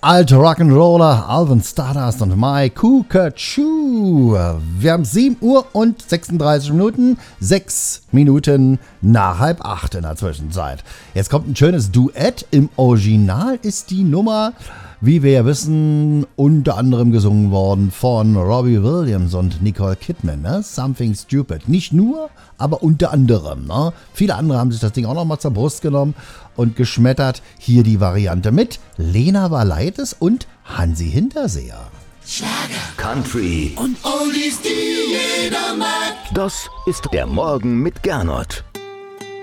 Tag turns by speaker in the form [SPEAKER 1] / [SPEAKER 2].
[SPEAKER 1] alte Rock'n'Roller, Alvin Stardust und My Cuckoo. Wir haben 7 Uhr und 36 Minuten, 6 Minuten nach 7:30 in der Zwischenzeit. Jetzt kommt ein schönes Duett. Im Original ist die Nummer, wie wir ja wissen, unter anderem gesungen worden von Robbie Williams und Nicole Kidman, ne? Something Stupid. Nicht nur, aber unter anderem. Ne? Viele andere haben sich das Ding auch nochmal zur Brust genommen und geschmettert. Hier die Variante mit Lena Valaitis und Hansi Hinterseher.
[SPEAKER 2] Schlager, Country
[SPEAKER 3] und Oldies, die jeder mag.
[SPEAKER 2] Das ist der Morgen mit Gernot.